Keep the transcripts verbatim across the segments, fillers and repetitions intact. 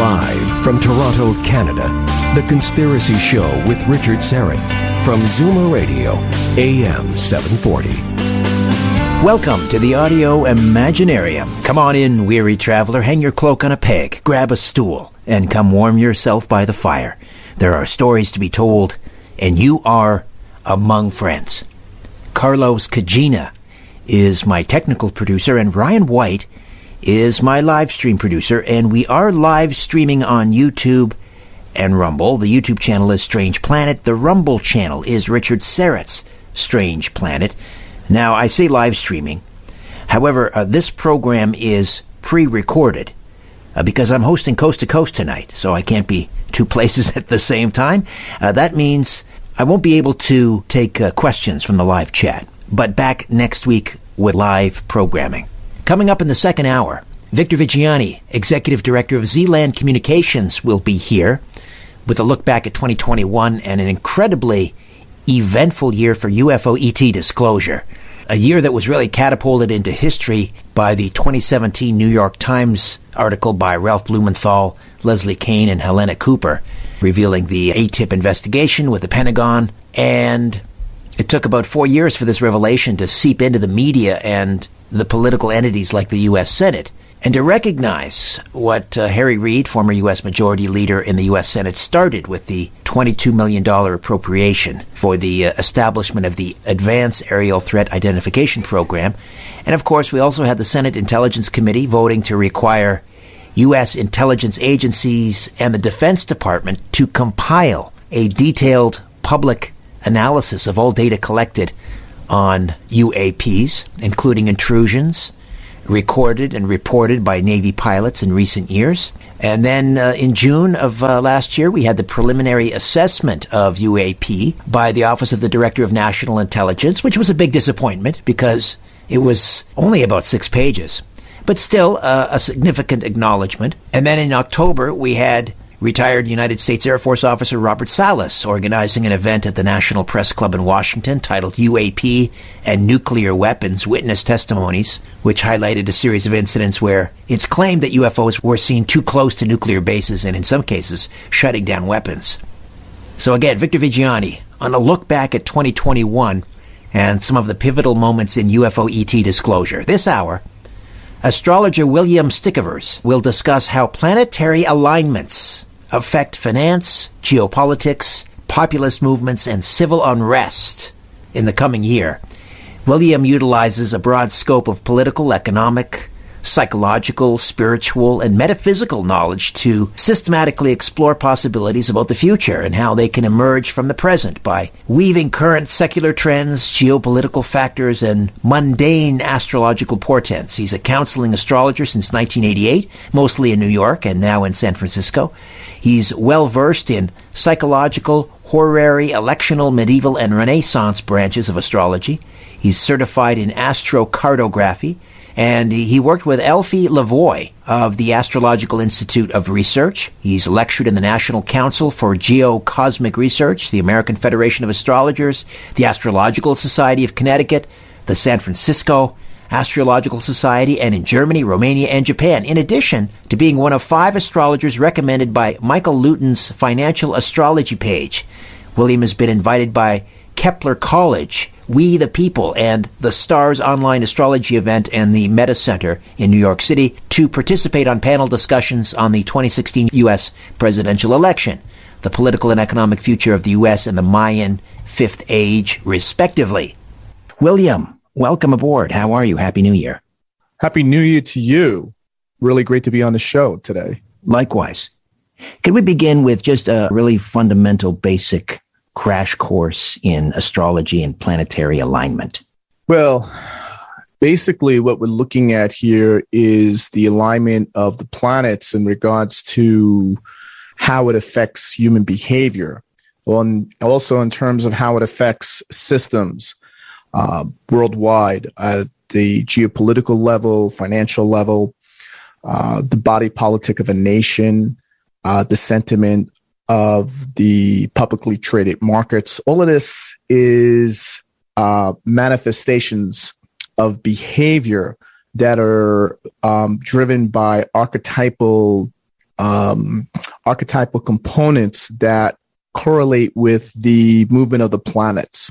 Live from Toronto, Canada, The Conspiracy Show with Richard Syrett from Zoomer Radio, A M seven forty. Welcome to the Audio Imaginarium. Come on in, weary traveler, hang your cloak on a peg, grab a stool, and come warm yourself by the fire. There are stories to be told, and you are among friends. Carlos Kajina is my technical producer, and Ryan White is my live stream producer, and we are live streaming on YouTube and Rumble. The YouTube channel is Strange Planet. The Rumble channel is Richard Syrett's Strange Planet. Now, I say live streaming. However, uh, this program is pre-recorded uh, because I'm hosting Coast to Coast tonight, so I can't be two places at the same time. Uh, that means I won't be able to take uh, questions from the live chat, but back next week with live programming. Coming up in the second hour, Victor Viggiani, Executive Director of Z-Land Communications, will be here with a look back at twenty twenty-one and an incredibly eventful year for U F O E T disclosure. A year that was really catapulted into history by the twenty seventeen New York Times article by Ralph Blumenthal, Leslie Kean, and Helena Cooper, revealing the A T I P investigation with the Pentagon. And it took about four years for this revelation to seep into the media and the political entities like the U S Senate, and to recognize what uh, Harry Reid, former U S Majority Leader in the U S Senate, started with the twenty-two million dollars appropriation for the uh, establishment of the Advanced Aerial Threat Identification Program. And of course, we also had the Senate Intelligence Committee voting to require U S intelligence agencies and the Defense Department to compile a detailed public analysis of all data collected on U A Ps, including intrusions recorded and reported by Navy pilots in recent years. And then uh, in June of uh, last year, we had the preliminary assessment of U A P by the Office of the Director of National Intelligence, which was a big disappointment because it was only about six pages, but still uh, a significant acknowledgement. And then in October, we had retired United States Air Force officer Robert Salas organizing an event at the National Press Club in Washington titled U A P and Nuclear Weapons Witness Testimonies, which highlighted a series of incidents where it's claimed that U F Os were seen too close to nuclear bases and in some cases shutting down weapons. So again, Victor Viggiani on a look back at twenty twenty-one and some of the pivotal moments in U F O E T disclosure. This hour, astrologer William Stickovers will discuss how planetary alignments affect finance, geopolitics, populist movements, and civil unrest in the coming year. William utilizes a broad scope of political, economic, psychological, spiritual, and metaphysical knowledge to systematically explore possibilities about the future and how they can emerge from the present by weaving current secular trends, geopolitical factors, and mundane astrological portents. He's a counseling astrologer since nineteen eighty-eight, mostly in New York and now in San Francisco. He's well-versed in psychological, horary, electional, medieval, and Renaissance branches of astrology. He's certified in astrocartography, and he worked with Elfie Lavoie of the Astrological Institute of Research. He's lectured in the National Council for Geocosmic Research, the American Federation of Astrologers, the Astrological Society of Connecticut, the San Francisco Astrological Society, and in Germany, Romania, and Japan, in addition to being one of five astrologers recommended by Michael Luton's Financial Astrology page. William has been invited by Kepler College, We the People, and the Stars Online Astrology event and the Meta Center in New York City to participate on panel discussions on the twenty sixteen U S presidential election, the political and economic future of the U S and the Mayan Fifth Age, respectively. William, welcome aboard. How are you? Happy New Year. Happy New Year to you. Really great to be on the show today. Likewise. Can we begin with just a really fundamental, basic crash course in astrology and planetary alignment? Well, basically what we're looking at here is the alignment of the planets in regards to how it affects human behavior, and also in terms of how it affects systems uh, worldwide at the geopolitical level, financial level, uh, the body politic of a nation, uh, the sentiment of the publicly traded markets. All of this is uh, manifestations of behavior that are um, driven by archetypal um, archetypal components that correlate with the movement of the planets.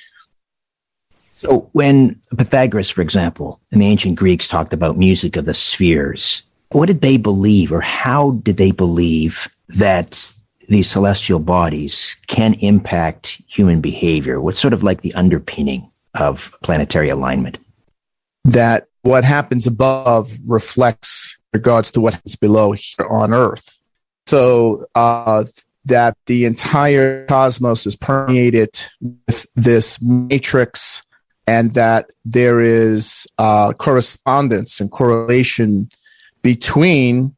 So when Pythagoras, for example, and the ancient Greeks talked about music of the spheres, what did they believe, or how did they believe that these celestial bodies can impact human behavior? What's sort of like the underpinning of planetary alignment? That what happens above reflects regards to what happens below here on Earth. So uh, that the entire cosmos is permeated with this matrix, and that there is uh, correspondence and correlation between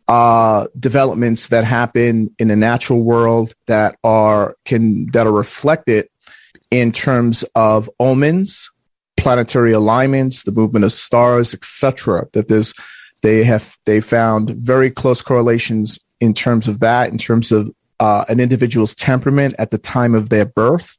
uh, developments that happen in the natural world that are can that are reflected in terms of omens, planetary alignments, the movement of stars, et cetera. That there's they have they found very close correlations in terms of that, in terms of uh, an individual's temperament at the time of their birth.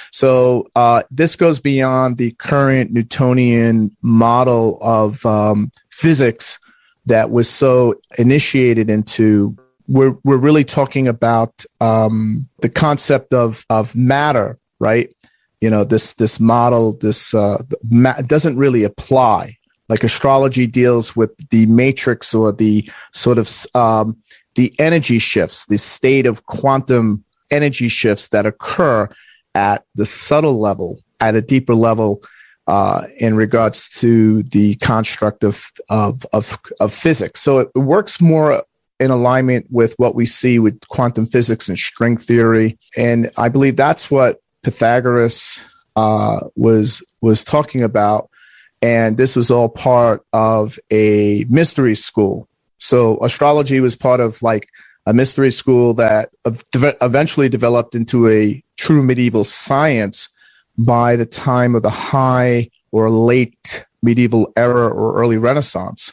So uh, this goes beyond the current Newtonian model of um, physics that was so initiated into. We're we're really talking about um, the concept of of matter, right? You know, this this model, this uh, ma- doesn't really apply. Like astrology deals with the matrix or the sort of um, the energy shifts, the state of quantum energy shifts that occur at the subtle level, at a deeper level, uh, in regards to the construct of of of, of physics. So it works more in alignment with what we see with quantum physics and string theory, and I believe that's what Pythagoras uh, was was talking about. And this was all part of a mystery school. So astrology was part of like a mystery school that eventually developed into a true medieval science by the time of the high or late medieval era or early Renaissance.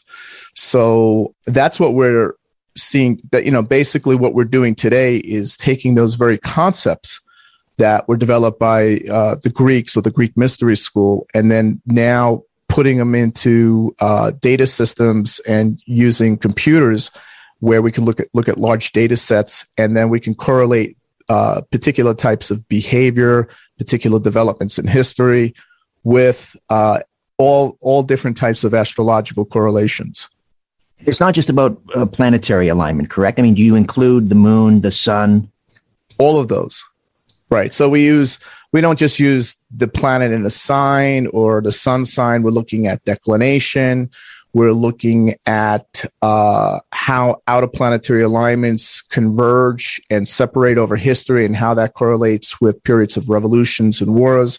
So that's what we're seeing, that, you know, basically what we're doing today is taking those very concepts that were developed by uh, the Greeks or the Greek mystery school, and then now putting them into uh, data systems and using computers where we can look at look at large data sets, and then we can correlate uh, particular types of behavior, particular developments in history with uh, all all different types of astrological correlations. It's not just about uh, planetary alignment, correct? I mean, do you include the moon, the sun? All of those. Right. So we use, we don't just use the planet in a sign or the sun sign. We're looking at declination. We're looking at uh, how outer planetary alignments converge and separate over history, and how that correlates with periods of revolutions and wars.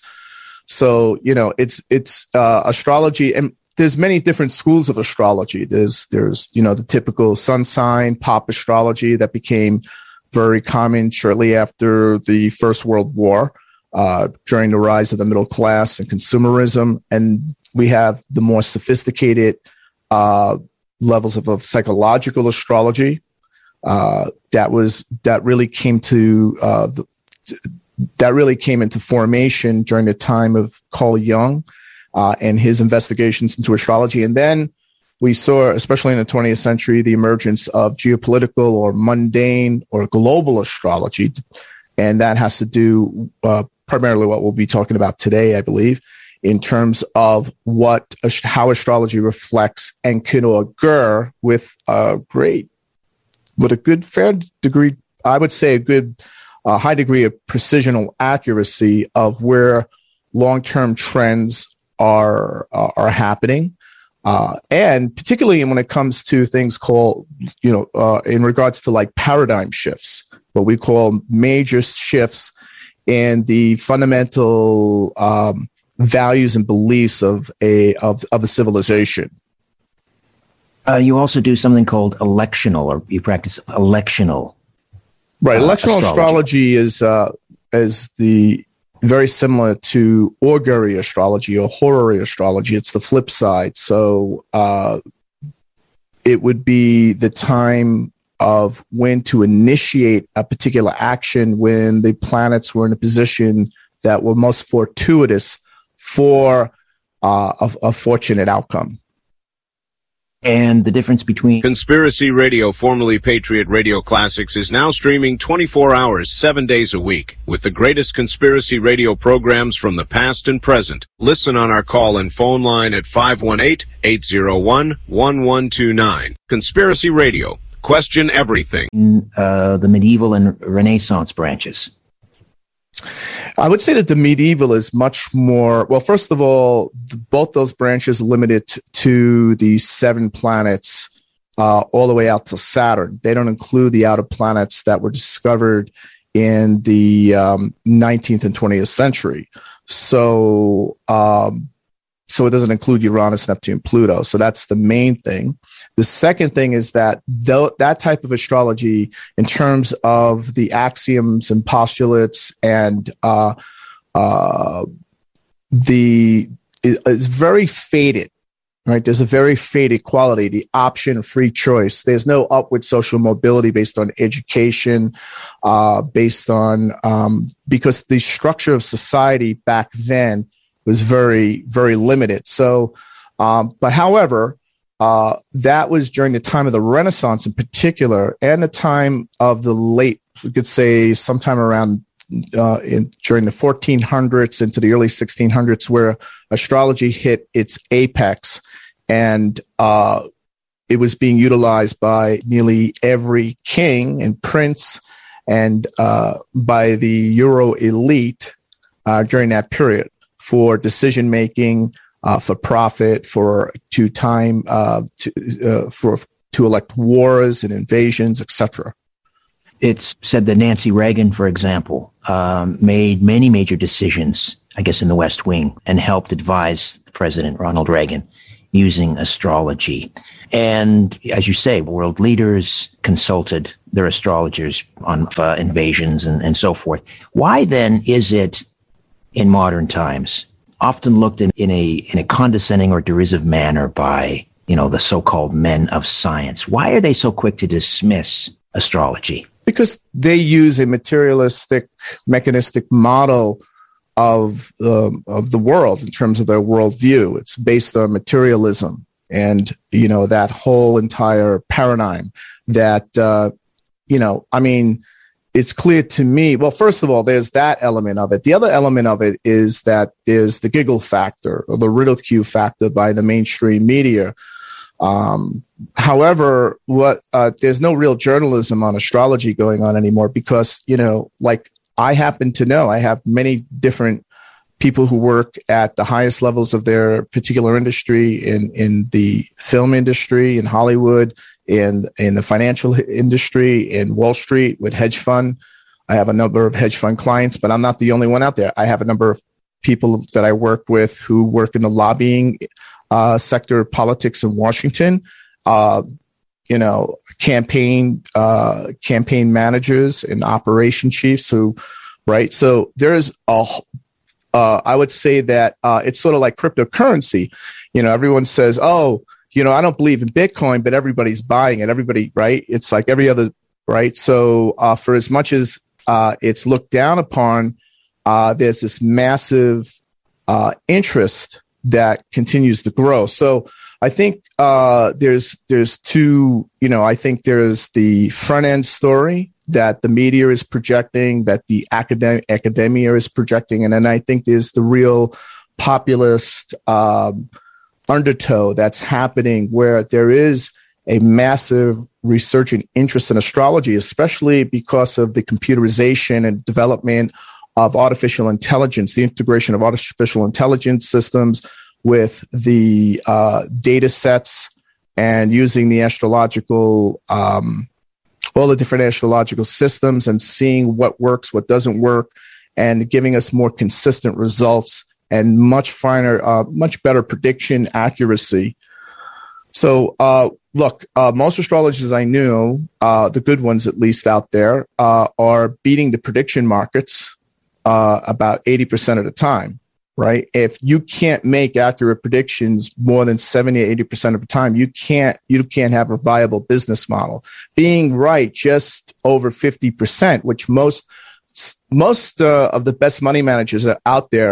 So, you know, it's, it's uh, astrology, and there's many different schools of astrology. There's, there's, you know, the typical sun sign, pop astrology that became very common shortly after the First World War, uh, during the rise of the middle class and consumerism. And we have the more sophisticated uh, levels of, of psychological astrology uh, that was that really came to uh, the, that really came into formation during the time of Carl Jung uh, and his investigations into astrology. And then we saw, especially in the twentieth century, the emergence of geopolitical or mundane or global astrology. And that has to do uh, primarily what we'll be talking about today, I believe, in terms of what how astrology reflects and can occur with a great, with a good fair degree, I would say a good uh, high degree of precision or accuracy of where long-term trends are uh, are happening. Uh, and particularly when it comes to things called, you know, uh, in regards to like paradigm shifts, what we call major shifts in the fundamental um, values and beliefs of a of, of a civilization. Uh, you also do something called electional, or you practice electional. Right, uh, electional astrology, astrology is uh, is the very similar to augury astrology or horary astrology. It's the flip side. So uh, it would be the time of when to initiate a particular action when the planets were in a position that were most fortuitous for uh, a, a fortunate outcome. And the difference between Conspiracy Radio, formerly Patriot Radio Classics, is now streaming twenty-four hours, seven days a week, with the greatest conspiracy radio programs from the past and present. Listen on our call and phone line at five one eight, eight zero one, one one two nine. Conspiracy Radio. Question everything. Uh, the medieval and Renaissance branches. I would say that the medieval is much more, well, first of all, both those branches are limited to the seven planets uh, all the way out to Saturn. They don't include the outer planets that were discovered in the um, nineteenth and twentieth century. So, um, so it doesn't include Uranus, Neptune, Pluto. So that's the main thing. The second thing is that th- that type of astrology, in terms of the axioms and postulates and uh, uh, the is very faded, right? There's a very faded quality, the option of free choice. There's no upward social mobility based on education, uh, based on um, because the structure of society back then was very, very limited. So, um, but however, Uh, that was during the time of the Renaissance in particular, and the time of the late, we could say sometime around uh, in, during the fourteen hundreds into the early sixteen hundreds, where astrology hit its apex, and uh, it was being utilized by nearly every king and prince and uh, by the Euro elite uh, during that period for decision making, Uh, for profit, for to time, uh, to uh, for to elect wars and invasions, et cetera. It's said that Nancy Reagan, for example, um, made many major decisions, I guess, in the West Wing, and helped advise President Ronald Reagan using astrology. And as you say, world leaders consulted their astrologers on uh, invasions and, and so forth. Why then is it in modern times often looked in, in a in a condescending or derisive manner by, you know, the so-called men of science? Why are they so quick to dismiss astrology? Because they use a materialistic, mechanistic model of um, of the world in terms of their worldview. It's based on materialism, and you know that whole entire paradigm. That uh, you know, I mean. It's clear to me, well, first of all, there's that element of it. The other element of it is that there's the giggle factor or the ridicule factor by the mainstream media. Um, however, what uh, there's no real journalism on astrology going on anymore because, you know, like I happen to know, I have many different people who work at the highest levels of their particular industry in, in the film industry, in Hollywood, in in the financial industry, in Wall Street with hedge fund. I have a number of hedge fund clients, but I'm not the only one out there. I have a number of people that I work with who work in the lobbying uh, sector of politics in Washington. Uh, you know, campaign uh, campaign managers and operation chiefs who, right? So there's a, uh, I would say that uh, it's sort of like cryptocurrency. You know, everyone says, oh, you know, I don't believe in Bitcoin, but everybody's buying it. Everybody, right? It's like every other, right? So uh, for as much as uh, it's looked down upon, uh, there's this massive uh, interest that continues to grow. So I think uh, there's there's two, you know, I think there's the front end story that the media is projecting, that the academic academia is projecting, and then I think there's the real populist um, undertow that's happening where there is a massive resurgent interest in astrology, especially because of the computerization and development of artificial intelligence, the integration of artificial intelligence systems with the uh, data sets and using the astrological, um, all the different astrological systems and seeing what works, what doesn't work, and giving us more consistent results and much finer, uh, much better prediction accuracy. So, uh, look, uh, most astrologers I knew, uh, the good ones at least out there, uh, are beating the prediction markets uh, about eighty percent of the time, right? If you can't make accurate predictions more than seventy, eighty percent of the time, you can't, you can't have a viable business model. Being right just over fifty percent, which most, most uh, of the best money managers are out there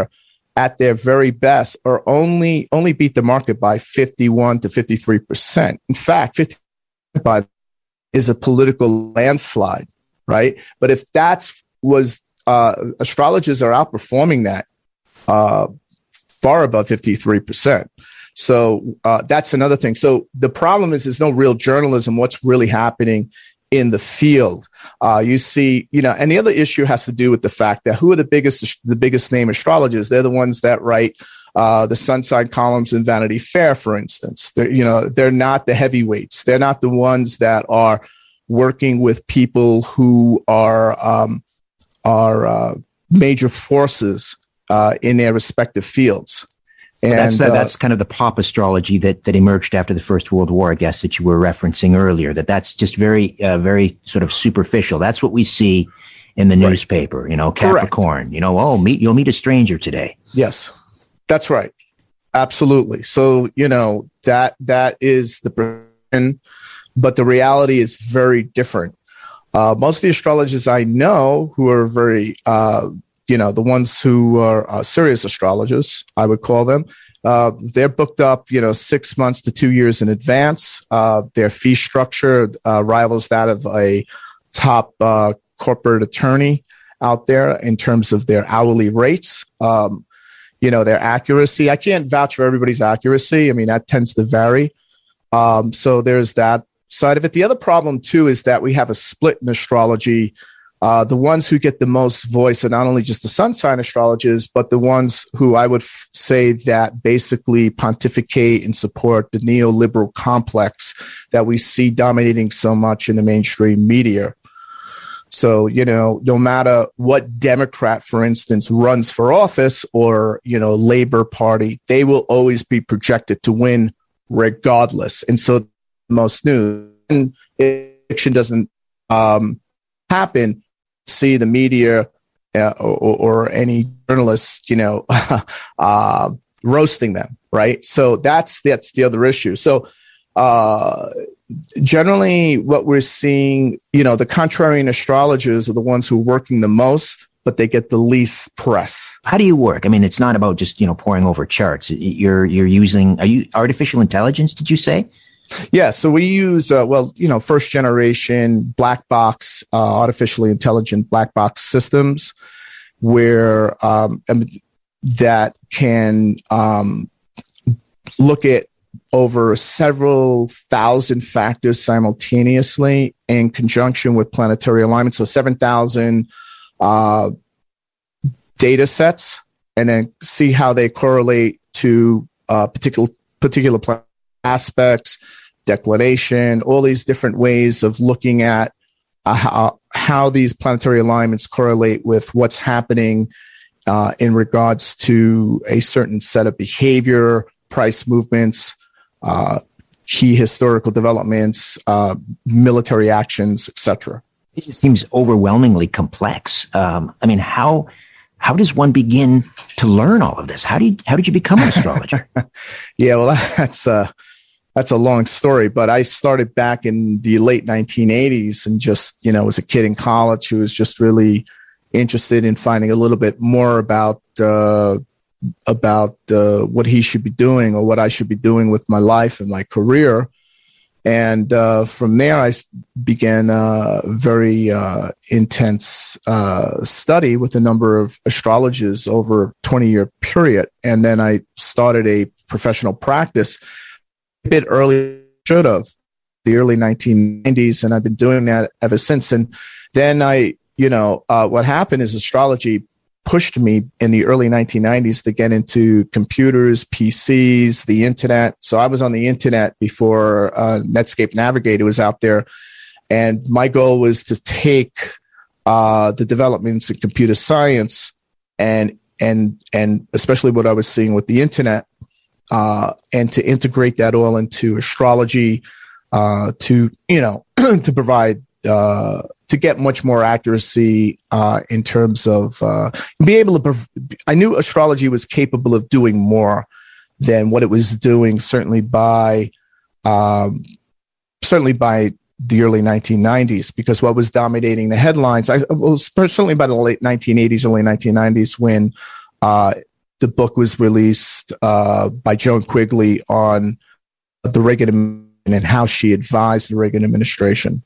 at their very best are only only beat the market by fifty-one to fifty-three percent. In fact, fifty by is a political landslide, right? But if that's was uh, astrologers are outperforming that uh, far above fifty-three percent. So uh, that's another thing. So the problem is there's no real journalism. What's really happening in the field? Uh, you see, you know, and the other issue has to do with the fact that who are the biggest, the biggest name astrologers? They're the ones that write uh, the sun sign columns in Vanity Fair, for instance. They're, you know, they're not the heavyweights. They're not the ones that are working with people who are um, are uh, major forces uh, in their respective fields. And that's, uh, uh, that's kind of the pop astrology that, that emerged after the First World War, I guess, that you were referencing earlier, that that's just very, uh, very sort of superficial. That's what we see in the right. newspaper, you know, Capricorn, Correct. you know, oh, meet, you'll meet a stranger today. Yes, that's right. Absolutely. So, you know, that, that is the perception, but the reality is very different. Uh, most of the astrologers I know who are very, uh, you know, the ones who are uh, serious astrologers, I would call them, uh, they're booked up, you know, six months to two years in advance. Uh, their fee structure uh, rivals that of a top uh, corporate attorney out there in terms of their hourly rates. Um, you know, their accuracy. I can't vouch for everybody's accuracy. I mean, that tends to vary. Um, so there's that side of it. The other problem, too, is that we have a split in astrology. Uh, the ones who get the most voice are not only just the sun sign astrologers, but the ones who I would f- say that basically pontificate and support the neoliberal complex that we see dominating so much in the mainstream media. So, you know, no matter what Democrat, for instance, runs for office or, you know, Labor Party, they will always be projected to win regardless. And so most news and election doesn't um, happen. See the media uh, or, or any journalists, you know, uh, roasting them, right? So that's that's the other issue. So uh, generally, what we're seeing, you know, the contrarian astrologers are the ones who are working the most, but they get the least press. How do you work? I mean, it's not about just, you know, poring over charts. You're you're using, are you artificial intelligence? Did you say? Yeah, so we use, uh, well, you know, first generation black box, uh, artificially intelligent black box systems where um, that can um, look at over several thousand factors simultaneously in conjunction with planetary alignment. So seven thousand uh, data sets, and then see how they correlate to uh, particular, particular planet aspects, declination, all these different ways of looking at uh, how, how these planetary alignments correlate with what's happening uh, in regards to a certain set of behavior, price movements, uh, key historical developments, uh, military actions, et cetera. It just seems overwhelmingly complex. Um, I mean, how how does one begin to learn all of this? How do you, how did you become an astrologer? Yeah, well, that's uh, That's a long story, but I started back in the late nineteen eighties and just, you know, was a kid in college who was just really interested in finding a little bit more about uh, about uh, what he should be doing or what I should be doing with my life and my career. And uh, from there, I began a very uh, intense uh, study with a number of astrologers over a twenty-year period. And then I started a professional practice a bit earlier, should have, the early nineteen nineties, and I've been doing that ever since. And then I, you know, uh, what happened is astrology pushed me in the early nineteen nineties to get into computers, P Cs, the internet. So I was on the internet before uh, Netscape Navigator was out there. And my goal was to take uh, the developments in computer science and, and, and especially what I was seeing with the internet, uh, and to integrate that all into astrology, uh, to, you know, to provide, uh, to get much more accuracy uh, in terms of uh, be able to. Prov- I knew astrology was capable of doing more than what it was doing. Certainly by, um, certainly by the early nineteen nineties, because what was dominating the headlines, I well, certainly by the late nineteen eighties, early nineteen nineties, when uh, the book was released uh, by Joan Quigley on the Reagan administration and how she advised the Reagan administration.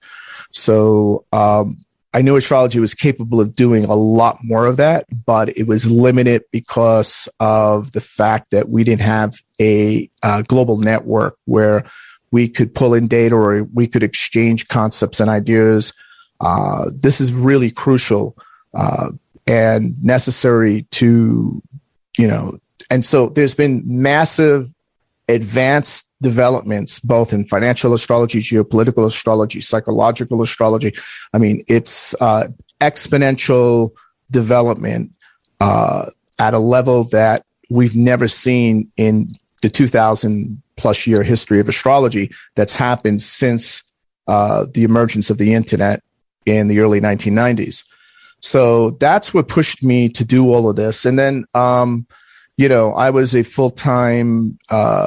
So um, I knew astrology was capable of doing a lot more of that, but it was limited because of the fact that we didn't have a uh, global network where we could pull in data or we could exchange concepts and ideas. Uh, this is really crucial uh, and necessary to, you know, and so there's been massive advanced developments, both in financial astrology, geopolitical astrology, psychological astrology. I mean, it's uh, exponential development uh, at a level that we've never seen in the two thousand plus year history of astrology that's happened since uh, the emergence of the internet in the early nineteen nineties. So that's what pushed me to do all of this. And then, um, you know, I was a full-time, uh,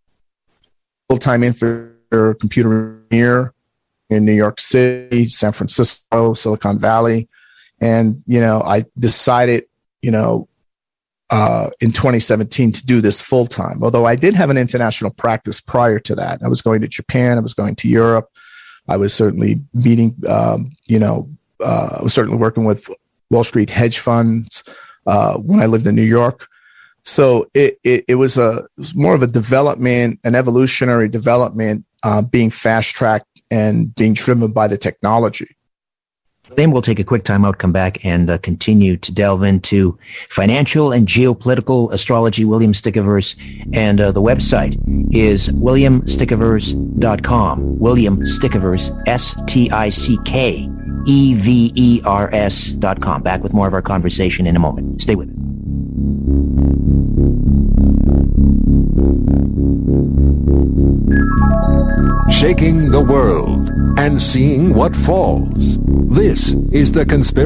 full-time infrastructure computer engineer in New York City, San Francisco, Silicon Valley. And, you know, I decided, you know, uh, in twenty seventeen to do this full-time, although I did have an international practice prior to that. I was going to Japan. I was going to Europe. I was certainly meeting, um, you know, uh, I was certainly working with Wall Street hedge funds uh, when I lived in New York. So it, it, it was a it was more of a development, an evolutionary development uh, being fast-tracked and being driven by the technology. Then we'll take a quick time out, come back, and uh, continue to delve into financial and geopolitical astrology. William Stickiverse, and uh, the website is william stickiverse dot com. William Stickiverse, S T I C K E V E R S dot com. Back with more of our conversation in a moment. Stay with us. Shaking the world and seeing what falls. This is the Conspiracy